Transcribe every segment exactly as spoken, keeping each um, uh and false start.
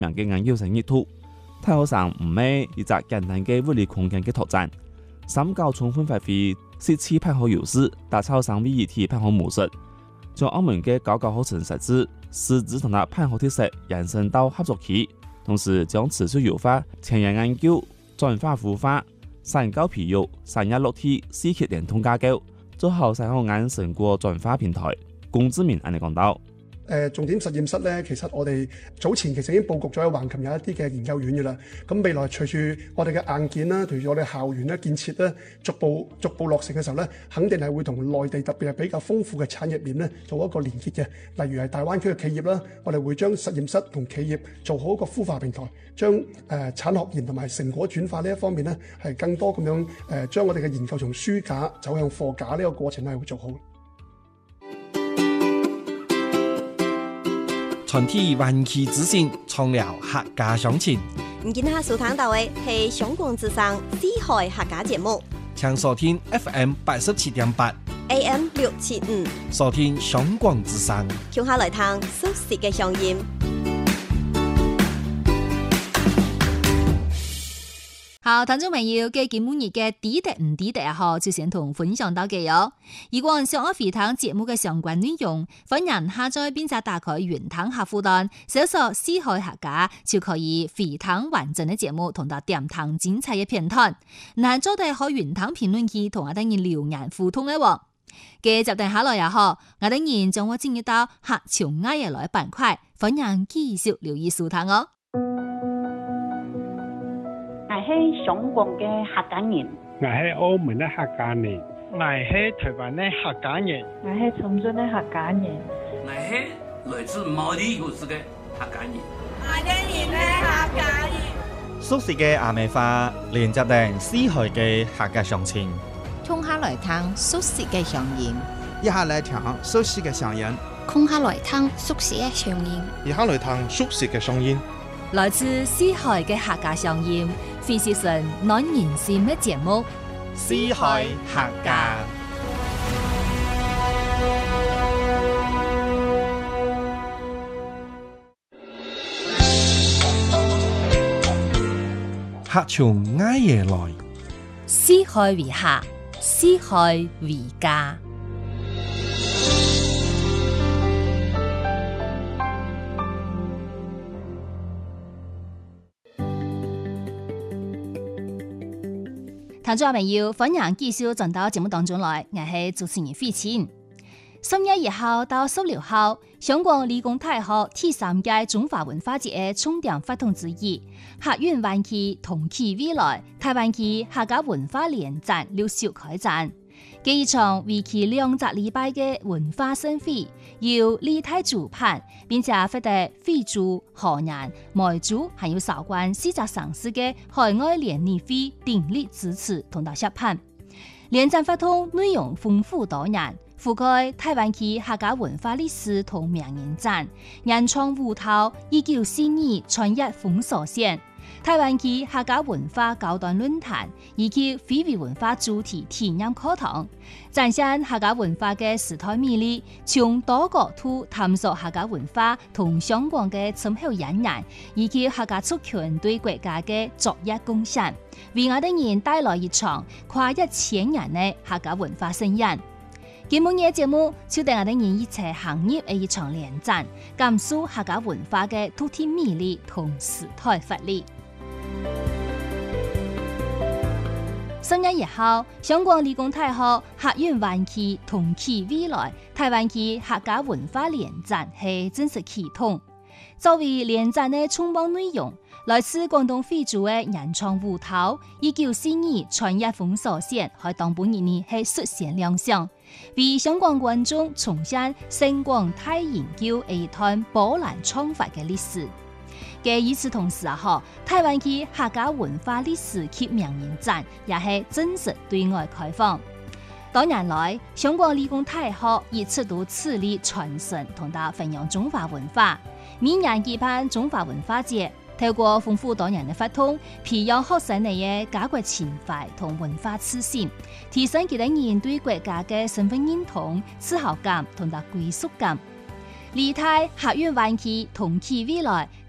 名嘅研究成熱圖，大學生唔係一隻簡單嘅物理空間嘅拓展，三角充分發揮設計配合優勢，打造上位一體配合模式，將澳門嘅高考課程設置、師資同埋配合特色延伸到合作期，同時將持續優化前沿研究、轉化孵化、產教培育、產業落地四級聯通架構，做好產學研成果轉化平台。龔志明安尼講到。 誒重點實驗室咧，其實我哋早前其實已經佈局咗喺橫琴有一啲嘅研究院嘅啦。咁未來隨住我哋嘅硬件啦，隨住我哋校園咧建設咧，逐步逐步落成嘅時候咧，肯定係會同內地特別係比較豐富嘅產業鏈咧做一個連結嘅。例如係大灣區嘅企業啦，我哋會將實驗室同企業做好一個孵化平台，將誒、呃、產學研同埋成果轉化呢一方面咧，係更多咁樣誒、呃、將我哋嘅研究從書架走向貨架呢個過程係會做好。 全體灣區之星，創了客家鄉情。 唔見下收聽到嘅係香港之聲四海客家節目， 請收聽 F M 八十七點八 A M 六七五， 收聽香港之聲。 聽下來聽熟悉嘅聲音。好，聽眾朋友嘅節目日嘅抵達唔抵達啊？好，就先同分享到嘅喲。如果想要回聽節目嘅相關內容，歡迎下載並且打開雲聽客戶端，搜索四海客家就可以回聽完整嘅節目，同到點聽精彩嘅片段。嗱，做啲可雲聽評論區同我等人留言互動嘅喎。嘅接定下來也好，我等人將我進入到客家藝嘅來板塊，歡迎繼續留意收聽哦。 我係香港嘅客家人， 我係澳門嘅客家人， 我係台灣嘅客家人， 我係長春嘅客家人， 我係來自毛里求斯嘅客家人， 我哋係客家人。 熟悉嘅阿美花，連接定四海嘅客家鄉情。 聽下來聽熟悉嘅聲音， 一下來聽熟悉嘅聲音， 空下來聽熟悉嘅聲音， 一下來聽熟悉嘅聲音。 來自四海嘅客家聲音，非是純暖人心嘅節目。 四海客家， 客從挨夜來， 四海為客，四海為家。聽眾朋友，歡迎繼續轉到節目當中來，我係主持人費清。十月一號到十六號，香港理工大學第三屆中華文化節嘅重點活動之一，客運灣區同期未來台灣區客家文化聯展陸續開展。這一場為期兩個禮拜嘅文化盛會，由李太主辦，並且獲得非洲、河南、梅州還有韶關四個城市嘅海外聯誼會鼎力支持同到協辦。聯展活動內容豐富多元，覆蓋台灣區客家文化歷史同名人展、原創舞蹈、一九四二穿越封鎖線、台灣區客家文化高端論壇以及非遺文化主題體驗課堂，展現客家文化嘅時代魅力，從多角度探索客家文化同香港嘅深厚淵源，以及客家族群對國家嘅卓越貢獻，為我哋人帶來一場跨一千年嘅客家文化盛宴。今日嘅節目就帶我哋人一齊行入嘅一場聯展，感受客家文化嘅獨特魅力同時代活力。十月一號，香港理工大學客運灣區同期未來台灣區客家文化聯展係正式啟動。作為聯展嘅重磅內容，來自廣東非洲嘅原創舞蹈，一九四二穿越封鎖線，喺當本年呢係率先亮相，為香港觀眾重現星光大研究一段波瀾壯闊嘅歷史。嘅與此同時啊，嗬，台灣區客家文化歷史及名人展也係正式對外開放。多年來，香港理工大學以此度致力傳承同埋分享中華文化，每年舉辦中華文化節，透過豐富多元嘅活動，培養學生哋嘅家國情懷同文化自信，提升佢哋人對國家嘅身份認同、自豪感同埋歸屬感。離台客運灣區同期未來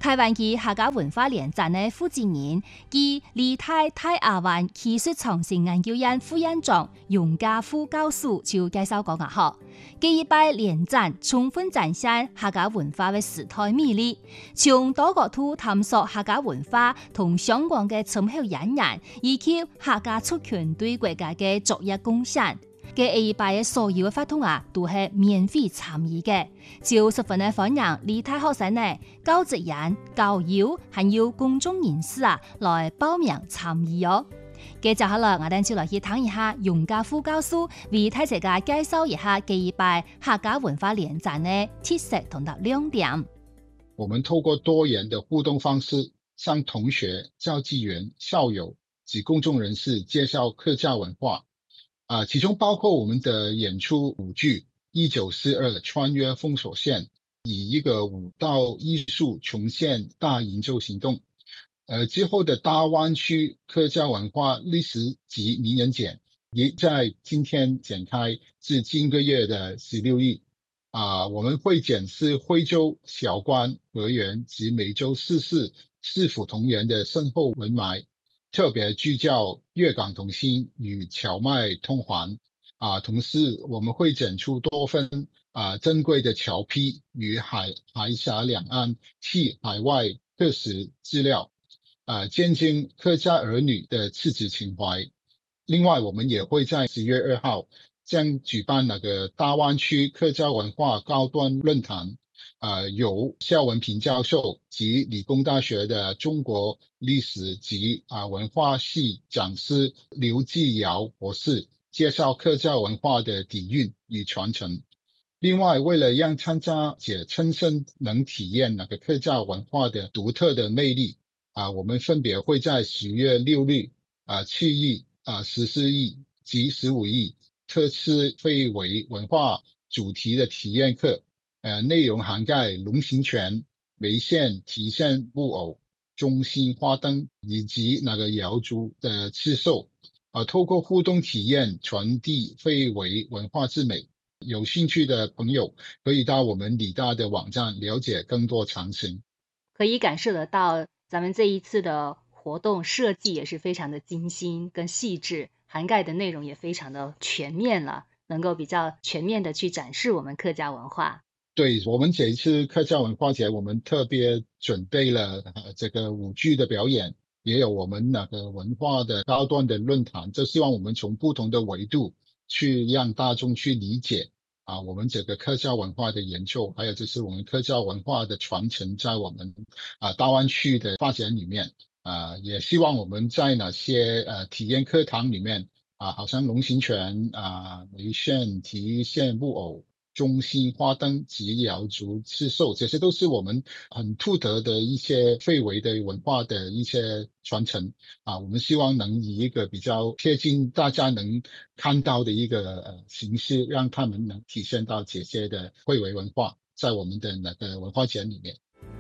台灣嘅客家文化聯展嘅負責人暨梨泰泰雅灣技術創新研究院副院長容家富教授就介紹講下，這一擺聯展充分展現客家文化嘅時代魅力，從多角度探索客家文化同相關嘅深厚隱言，以及客家族群對國家嘅作業貢獻。嘅一擺嘅所有嘅活動啊，都係免費參與嘅，就十分嘅歡迎梨泰學生呢、教職員、教友，還有公眾人士啊，來報名參與哦。嘅接下來，我哋就來去聽一下容家富教授為大家介紹一下嘅一擺客家文化聯展嘅特色同埋亮點。 我們透過多元的互動方式，向同學、教職員、校友及公眾人士介紹客家文化。啊，其中包括我們的演出舞劇《一九四二穿越封鎖線》，以一個舞蹈藝術重現大營救行動。呃，之後的大灣區客家文化歷史及名人展，也在今天展開至今個月的十六日。啊，我們會展示惠州、韶關、河源及梅州四市四府同源的深厚文脈。特別聚焦粵港同心與僑脈通環啊，同時我們會展出多份啊珍貴的僑批與海海峽兩岸及海外特史資料，啊，見證客家兒女的赤子情懷。另外，我們也會在十月二號將舉辦那個大灣區客家文化高端論壇。呃，由蕭文平教授及理工大學的中國歷史及啊文化系講師劉繼堯博士介紹客家文化的底蘊與傳承。另外，為了讓參加者親身能體驗那個客家文化的獨特的魅力，啊，我們分別會在十月六日、啊七日、啊十四日及十五日特設非遺文化主題的體驗課。呃，內容涵蓋龍形拳、梅縣提線木偶、中心花燈以及那個瑤族的刺繡，啊、呃，透過互動體驗傳遞非遺文化之美。有興趣的朋友可以到我們梨大的網站了解更多詳情。 可以感受得到，咱們這一次的活動設計也是非常的精心跟細緻，涵蓋的內容也非常的全面了，能夠比較全面的去展示我們客家文化。 對，我們這一次客家文化節，我們特別準備了呃這個舞劇的表演，也有我們那個文化的高端的論壇，就希望我們從不同的維度去讓大眾去理解啊，我們這個客家文化的研究，還有就是我們客家文化的傳承，在我們啊大灣區的發展裏面啊，也希望我們在那些呃體驗課堂裏面啊，好像龍形拳啊、梅縣提線木偶、中心花燈及瑤族刺繡，這些都是我們很獨特的一些非遺的文化的一些傳承啊。我們希望能以一個比較貼近大家能看到的一個呃形式，讓他們能體現到這些的非遺文化在我們的那個文化節裏面。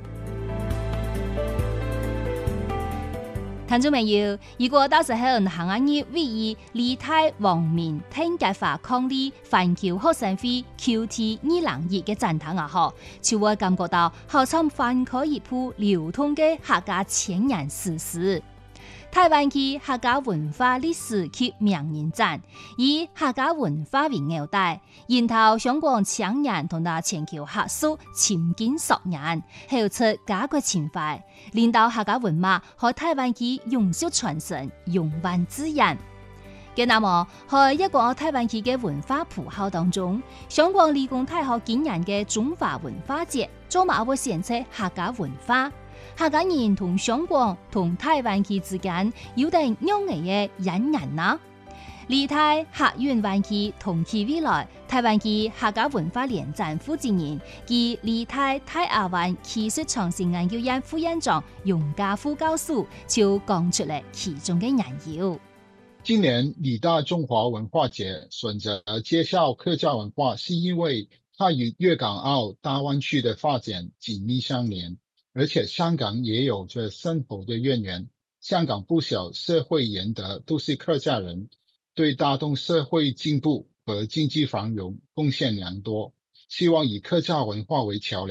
聽眾朋友，如果到時候行下日會議梨泰王明聽計劃抗議環球學生會 Q T 二零二嘅展覽啊，嗬，就會感覺到好像翻開一部流通嘅客家千年史詩。台灣嘅客家文化歷史及名人展，以客家文化為紐帶，然後香港青年同埋全球客屬親近十年，後出家國情懷，令到客家文化和台灣嘅永續傳承、永遠滋養。嘅那麼，喺一個台灣嘅文化符號當中，香港理工大學今年嘅中華文化節，做埋會選出客家文化。客家人同香港同台灣區之間有定樣嘅隱人啊！梨泰客運灣區同期未來台灣區客家文化聯展負責人及梨泰泰雅灣技術創新研究院副院長容家富教授就講出嚟其中嘅研究。 今年梨大中華文化節選擇介紹客家文化，是因為它與粵港澳大灣區的發展緊密相連。而且香港也有着深厚的淵源，香港不少社會賢德都是客家人，對帶動社會進步和經濟繁榮貢獻良多。希望以客家文化為橋樑，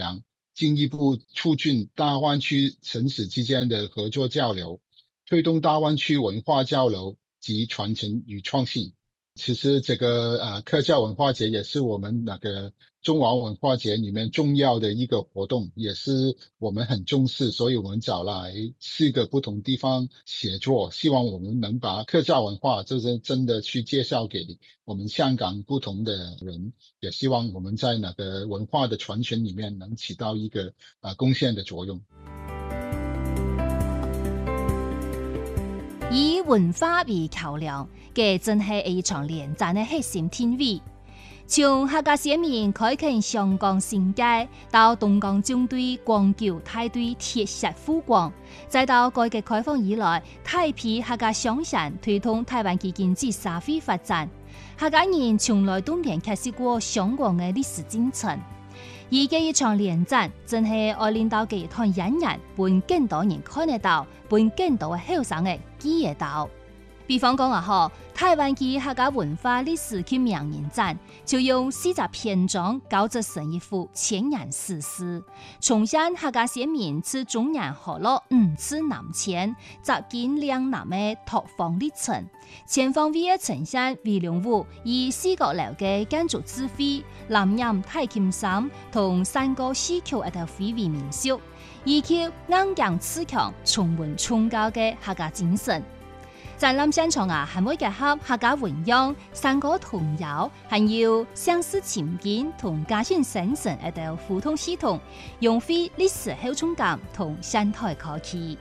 进一步促进大湾区城市之间的合作交流，推动大湾区文化交流及传承与创新。其实这个呃客家文化节也是我们那个中华文化节里面重要的一个活动，也是我们很重视，所以我们找来四个不同地方协作，希望我们能把客家文化就是真的去介绍给我们香港不同的人，也希望我们在那个文化的传承里面能起到一个呃贡献的作用。 以文化為橋梁嘅真係一場連戰嘅核心定位。從客家先民開墾香港新界，到東江縱隊光橋大隊鐵石富光，再到改革開放以來，大批客家鄉紳推動台灣嘅經濟社會發展。客家人從來都未缺失過相關嘅歷史進程。而嘅一場連戰，真係愛令到嘅團引人，本更多人看得到，本更多嘅後生嘅記得到。比方講啊，嗬，台灣嘅客家文化歷史嘅名人展，就用四十篇章搞製成一幅千年史詩，重現客家先民自中原河洛五次南遷，集建兩南嘅拓荒歷程，全方位嘅呈現魏龍武以四角樓嘅建築智慧，南任太金山同三個市橋一條非遺民俗，以及硬頸刺強、重文重教嘅客家精神。展覽現場啊，還會結合客家文樣、山歌童謠，還有鄉事情景同家庭生存一條互動系統，融匯歷史厚重感同現代科技。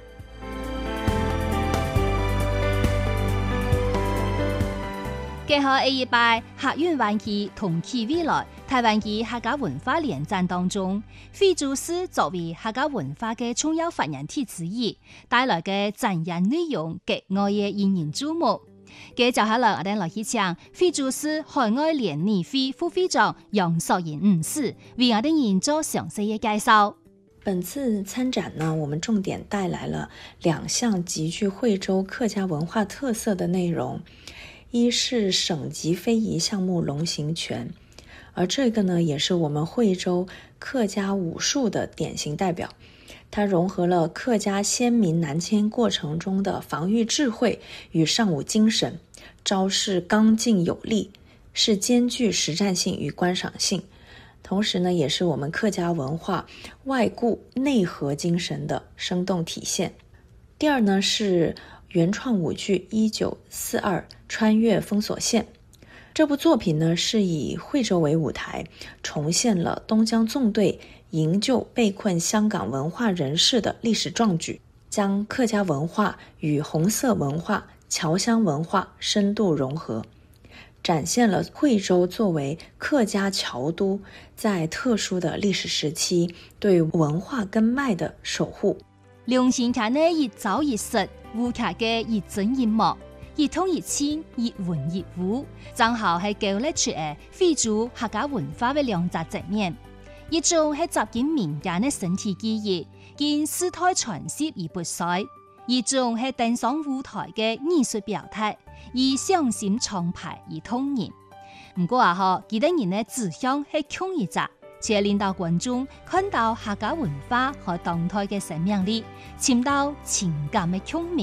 結合一拜客運灣區同期未來台灣嘅客家文化連戰當中，非租師作為客家文化嘅重要發源地之一，帶來嘅展演內容格外嘅引人注目。嘅就下來我哋來去請非租師海外聯誼會副會長楊淑賢女士為我哋研做詳細嘅介紹。 本次參展呢，我們重點帶來了兩項極具惠州客家文化特色的內容。一是省級非遺項目龍行拳，而這個呢也是我們惠州客家武術的典型代表，它融合了客家先民南遷過程中的防禦智慧與尚武精神，招式剛勁有力，是兼具實戰性與觀賞性，同時呢也是我們客家文化外顧內合精神的生動體現。第二呢是原創舞劇一九四二穿越封鎖線，這部作品呢是以惠州為舞台，重現了東江縱隊營救被困香港文化人士的歷史壯舉，將客家文化與紅色文化、僑鄉文化深度融合，展現了惠州作為客家僑都在特殊的歷史時期對文化根脈的守護。 龍行拳呢一招一式，舞劇嘅一整一幕，一通一清，一文一武，正好係勾勒出誒非洲客家文化嘅兩隻側面。一種係集結民間嘅身體記憶，見世代傳承而不衰；一種係登上舞台嘅藝術表態，以匠心廠牌而通人。唔過啊，嗬，幾多人嘅志向係強一隻。且令到觀眾看到客家文化和當代嘅生命力，尋到情感嘅共鳴。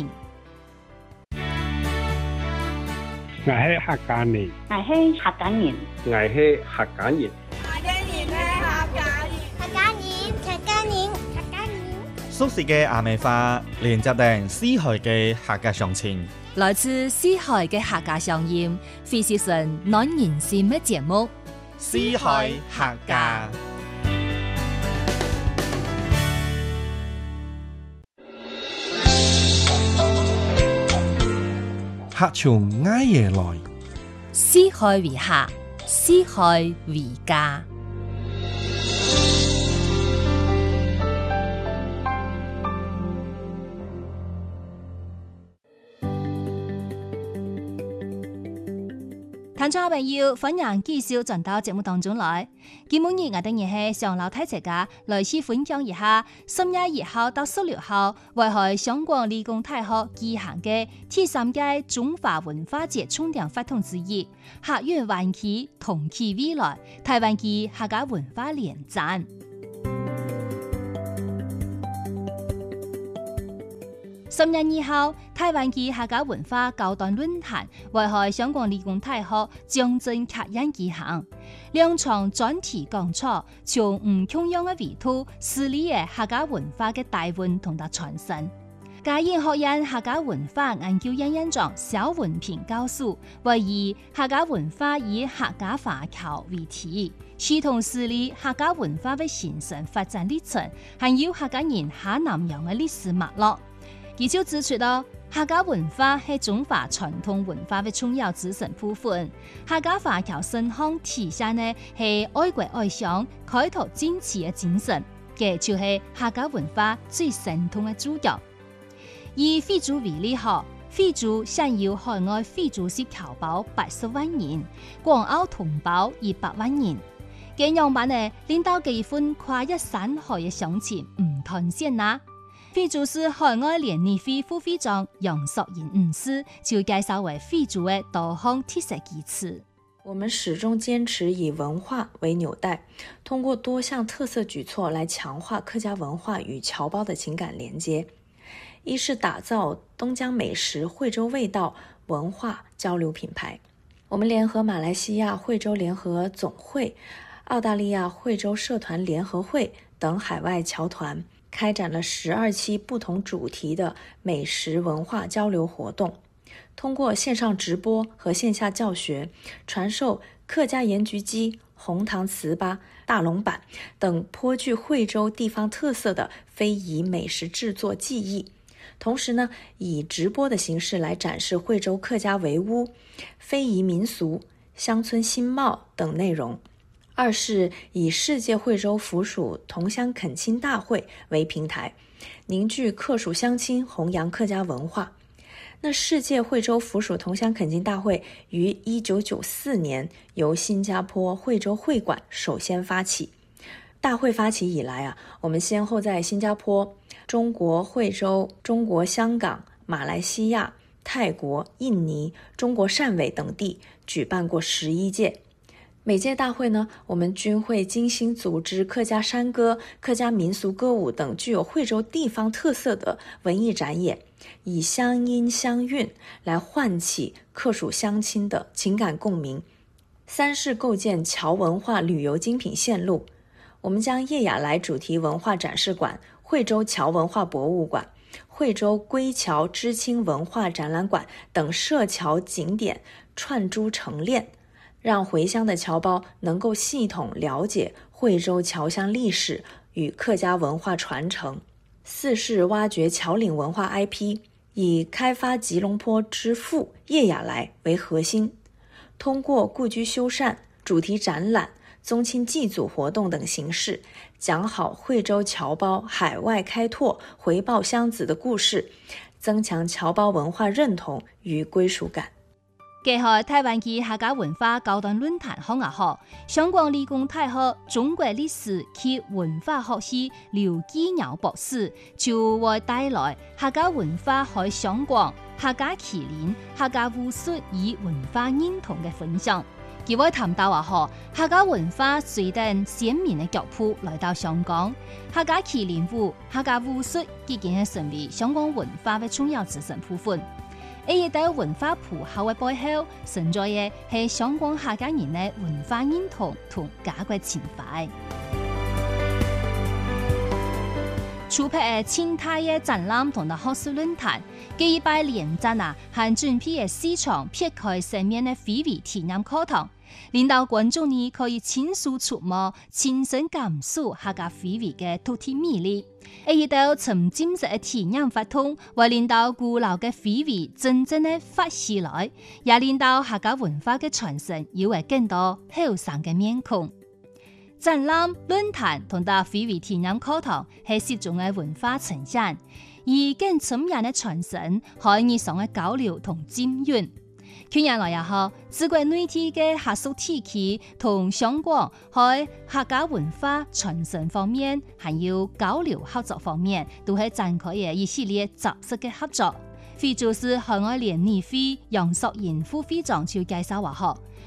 我係客家人， 我係客家人， 我係客家人， 客家人係客家人，客家人，客家人，客家人。 熟悉嘅阿美花連接定四海嘅客家鄉情， 來自四海嘅客家鄉音，非是成耐人心嘅節目。 四海客家， 客從挨夜來， 四海為客，四海為家。聽眾朋友，歡迎繼續轉到節目當中來。今日我哋係上樓睇大家來去分享一下十月一號到十六號會喺香港理工大學舉行嘅第三屆中華文化節重點活動之一——客運灣區同期未來台灣嘅客家文化連戰。 十月二號，台灣嘅客家文化高端論壇會喺香港理工大學將正客院舉行，兩場專題講座，從唔同樣嘅維度xử理嘅客家文化嘅大運同埋傳承。嘉應學院客家文化研究院院長蕭文平教授會以客家文化以客家華僑為題，系統xử理客家文化嘅形成發展歷程，還有客家人下南洋嘅歷史脈絡。佢就指出到，客家文化係中華傳統文化嘅重要組成部分。客家華僑身康體現呢係愛國愛鄉、開拓進取嘅精神，嘅就係客家文化最生動嘅主角。以非洲為例，嗬，非洲現有海外非洲籍僑胞八十萬人，港澳同胞二百萬人。咁樣版呢，令到幾份跨越山海嘅鄉親唔斷線啦。非洲是海外聯誼會副會長楊淑賢女士就介紹為非洲嘅多項特色基礎。 我們始終堅持以文化為紐帶，通過多項特色舉措來強化客家文化與僑胞的情感連接。一是打造東江美食惠州味道文化交流品牌，我們聯合馬來西亞惠州聯合總會、澳大利亞惠州社團聯合會等海外僑團，開展了十二期不同主題的美食文化交流活動，通過線上直播和線下教學，傳授客家鹽焗雞、紅糖糍粑、大龍板等頗具惠州地方特色的非遺美食製作技藝。同時呢，以直播的形式來展示惠州客家圍屋、非遺民俗、鄉村新貌等內容。二是以世界惠州府屬同鄉懇親大會為平台，凝聚客屬鄉親，弘揚客家文化。那世界惠州府屬同鄉懇親大會於一九九四年由新加坡惠州會館首先發起。大會發起以來啊，我們先後在新加坡、中國惠州、中國香港、馬來西亞、泰國、印尼、中國汕尾等地舉辦過十一屆。每屆大會呢，我們均會精心組織客家山歌、客家民俗歌舞等具有惠州地方特色的文藝展演，以鄉音鄉韻來喚起客屬鄉親的情感共鳴。三是構建僑文化旅遊精品線路，我們將葉雅來主題文化展示館、惠州僑文化博物館、惠州歸僑知青文化展覽館等涉僑景點串珠成鏈，讓回鄉的僑胞能夠系統了解惠州僑鄉歷史與客家文化傳承。四是挖掘僑嶺文化 I P， 以開發吉隆坡之父葉雅來為核心，通過故居修繕、主題展覽、宗親祭祖活動等形式，講好惠州僑胞海外開拓、回報鄉子的故事，增強僑胞文化認同與歸屬感。 結合台灣嘅客家文化高端論壇項下學，香港理工大學中國歷史及文化學系劉基堯博士就會帶來客家文化喺香港、客家麒麟、客家武術與文化認同嘅分享。佢會談到話，客家文化隨着鮮明嘅腳步來到香港，客家麒麟舞、客家武術已經係成為香港文化嘅重要組成部分。而一代文化符號嘅背後，存在嘅係香港客家人嘅文化認同同家國情懷。出席嘅千泰嘅展覽同埋學術論壇，幾擺連展啊，係準備嘅市場撇開上面嘅非遺體驗課堂，令到觀眾呢可以親自觸摸、親身感受客家非遺嘅獨特魅力。而一道沉浸式嘅體驗活動，為令到古老嘅非遺真正嘅發起來，也令到客家文化嘅傳承有為更多後生嘅面孔。展覽、論壇同埋非遺體驗課堂係一種嘅文化呈現，而更深入嘅傳承可以上嘅交流同浸潤。去年來也好，自國內地嘅客屬地區同香港喺客家文化傳承方面，還有交流合作方面，都係展開嘅一系列雜實嘅合作。非洲是海外聯誼會楊淑賢副會長就介紹話，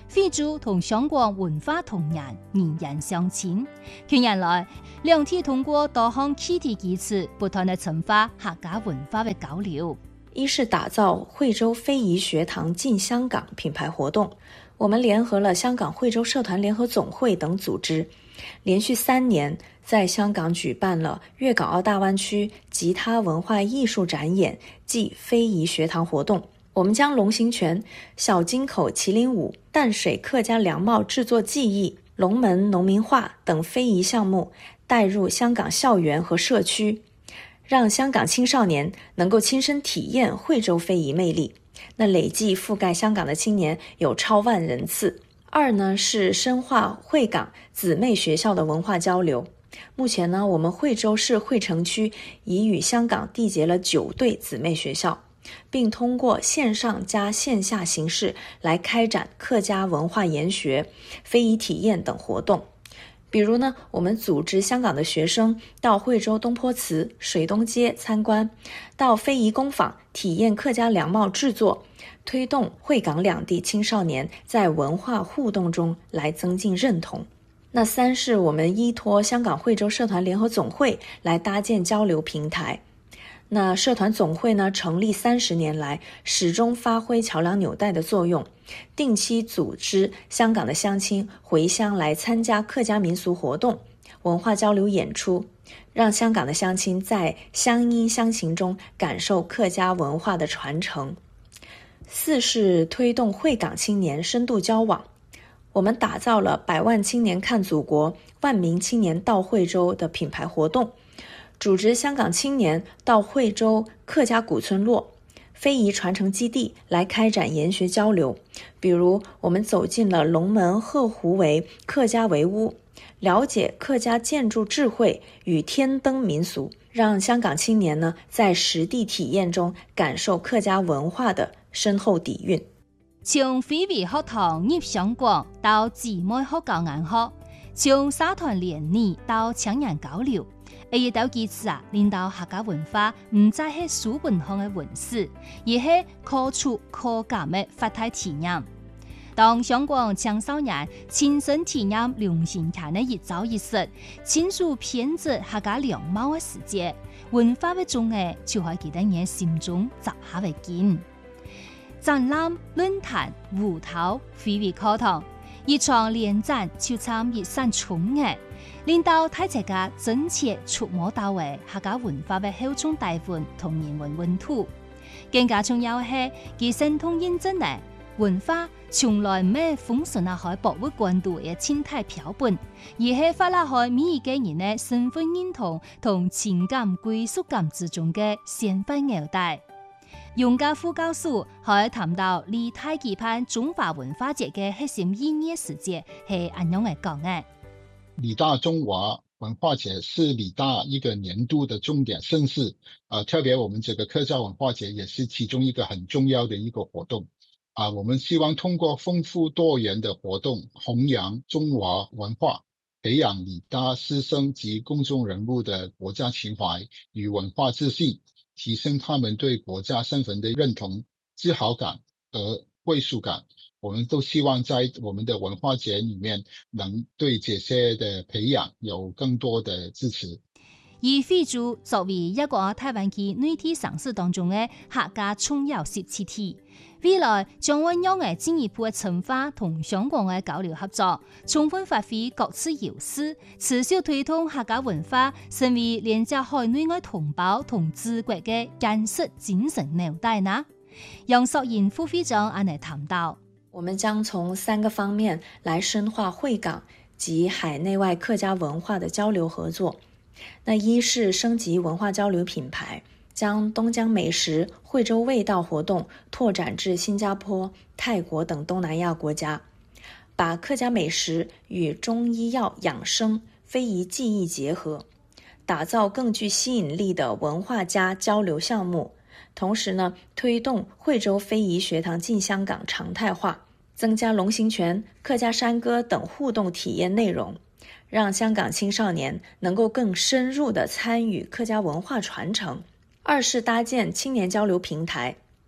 非洲同香港文化同源，人人相親。近年來，兩地通過多項具體機制，不斷地深化客家文化的交流。 一是打造惠州非遺學堂進香港品牌活動，我們聯合了香港惠州社團聯合總會等組織，連續三年在香港舉辦了粵港澳大灣區吉他文化藝術展演暨非遺學堂活動。我們將龍形拳、小金口麒麟舞、淡水客家涼帽製作技藝、龍門農民畫等非遺項目帶入香港校園和社區，讓香港青少年能夠親身體驗惠州非遺魅力。那累計覆蓋香港的青年有超萬人次。二呢是深化惠港姊妹學校的文化交流。目前呢，我們惠州市惠城區已與香港締結了九對姊妹學校，並通過線上加線下形式來開展客家文化研學、非遺體驗等活動。比如呢，我們組織香港的學生到惠州東坡祠、水東街參觀，到非遺工坊體驗客家涼帽製作，推動惠港兩地青少年在文化互動中來增進認同。那三是我們依託香港惠州社團聯合總會來搭建交流平台。那社團總會呢，成立三十年來，始終發揮橋樑紐帶的作用，定期組織香港的鄉親回鄉來參加客家民俗活動、文化交流演出，讓香港的鄉親在鄉音鄉情中感受客家文化的傳承。四是推動惠港青年深度交往，我們打造了百萬青年看祖國、萬名青年到惠州的品牌活動，組織香港青年到惠州客家古村落、非遺傳承基地來開展研學交流。比如，我們走進了龍門鶴湖圍客家圍屋，了解客家建築智慧與天燈民俗，讓香港青年呢在實地體驗中感受客家文化的深厚底蘊。 從非遺學堂入香港到姊妹學教研學，從社團聯誼到青年交流，呢一道機制啊，令到客家文化唔再係書本上嘅文史，而係可觸可感嘅發態體驗。當香港青少年親身體驗龍形拳嘅一招一式，親屬編織客家涼帽嘅世界，文化嘅綜藝就喺佢哋嘅心中扎下為根。展覽、論壇、舞蹈、非遺課堂，一場聯展就參與散重嘅，令到大家真切觸摸到嘅客家文化嘅厚重大份同人文溫度。更加重要係，佢生動印證咧，文化從來唔係封存喺喺博物館度嘅靜態標本，而係發落喺每一個人嘅身份認同同情感歸屬感之中嘅鮮輝紐帶。楊家副教授喺談到離太期盼中華文化節嘅核心意義時節係咁樣嚟講嘅。 理大中華文化節是理大一個年度的重點盛事，呃，特別我們這個客家文化節也是其中一個很重要的一個活動。啊、呃，我們希望通過豐富多元的活動，弘揚中華文化，培養理大師生及公眾人物的國家情懷與文化自信，提升他們對國家身份的認同、自豪感和歸屬感。我們都希望在我們的文化節裏面，能對這些的培養有更多的支持。 以惠州作為一個台灣區內地城市當中的客家重要實體體，未來將會讓嘅進一步嘅深化同香港嘅交流合作，充分發揮各自優勢，持續推動客家文化成為連接海內外同胞同祖國嘅堅實精神紐帶呢。楊淑賢副會長安尼談到， 我們將從三個方面來深化惠港及海內外客家文化的交流合作。那一是升級文化交流品牌，將東江美食、惠州味道活動拓展至新加坡、泰國等東南亞國家，把客家美食與中醫藥養生、非遺技藝結合，打造更具吸引力的文化家交流項目。同時呢，推動惠州非遺學堂進香港常態化，增加龍形拳、客家山歌等互動體驗內容，讓香港青少年能夠更深入地參與客家文化傳承。二是搭建青年交流平台，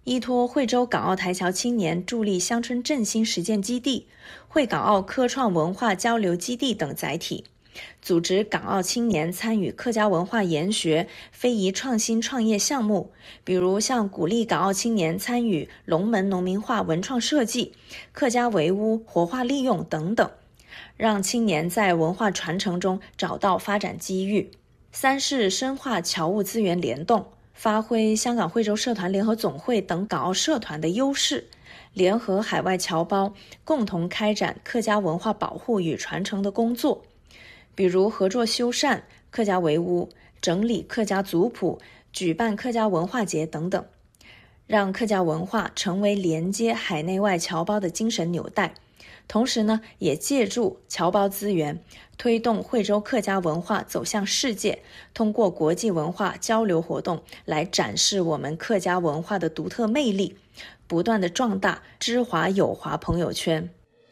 依托惠州港澳台侨青年助力乡村振兴实践基地、惠港澳科创文化交流基地等载体，组织港澳青年参与客家文化研学、非遗创新创业项目，比如像鼓励港澳青年参与龙门农民画文创设计、客家围屋活化利用等等，让青年在文化传承中找到发展机遇。三是深化侨务资源联动，发挥香港惠州社团联合总会等港澳社团的优势，联合海外侨胞共同开展客家文化保护与传承的工作，比如合作修缮客家围屋、整理客家族谱、举办客家文化节等等，让客家文化成为连接海内外侨胞的精神纽带。同时呢，也借助侨胞资源，推动惠州客家文化走向世界，通过国际文化交流活动来展示我们客家文化的独特魅力，不断的壮大知华友华朋友圈。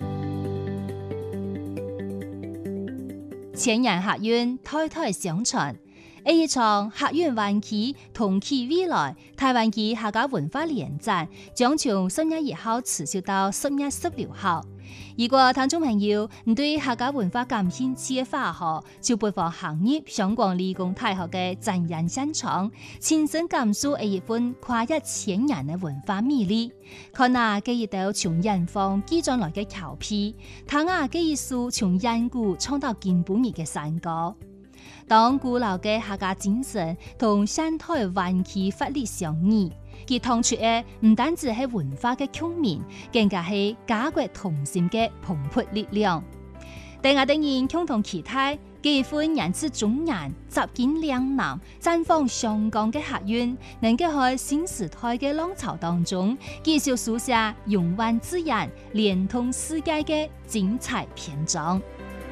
前人客運代代相傳，一場客運灣區同期未來台灣區客家文化聯展將從十月一號持續到十月十六號。如果聽眾朋友唔對客家文化感興趣嘅話，嗬，就不妨行入香港理工大學嘅展覽現場，親身感受一份跨越千年嘅文化魅力。看下嘅一道從遠方寄進來嘅橋皮，睇下嘅一首從遠古唱到今本日嘅山歌。當古老嘅客家精神同現代灣區法律相依，佢創出嘅唔單止係文化嘅共鳴，更加係家國同心嘅蓬勃力量。但我哋人共同期待，幾份人次中顏、集結兩南、綻放上港嘅客運，能夠喺新時代嘅浪潮當中，繼續書寫永遠自然、連通世界嘅精彩篇章。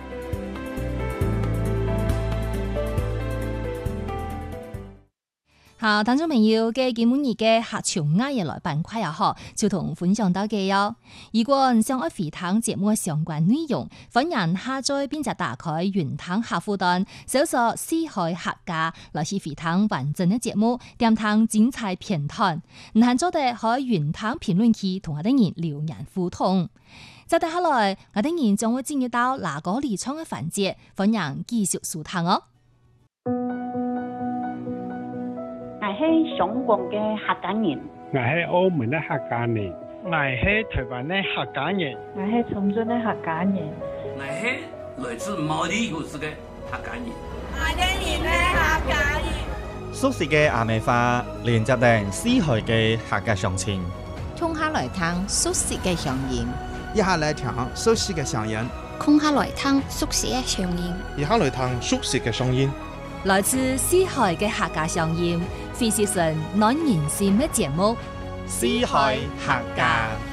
好，聽眾朋友嘅今日嘅客場藝嘢來板塊啊，嗬，就同分享到嘅喲。如果你想愛回聽節目嘅相關內容，歡迎下載並且打開雲聽客戶端，搜索四海客家來去回聽完整嘅節目，點聽精彩片段。唔限咗哋喺雲聽評論區同我哋人留言互動。接住下來，我哋人將會進入到哪個理倉嘅環節，歡迎繼續收聽哦。 我係香港嘅客家人， 我係澳門嘅客家人， 我係台灣嘅客家人， 我係長春嘅客家人， 我係來自毛里求斯嘅客家人， 我哋係客家人。 熟悉嘅阿美花連接定四海嘅客家鄉親， 通下來聽熟悉嘅鄉音， 一下來聽熟悉嘅鄉音， 空下來聽熟悉嘅鄉音， 一下來聽熟悉嘅聲音。 來自四海嘅客家鄉音，非是神暖人心嘅節目。 四海客家。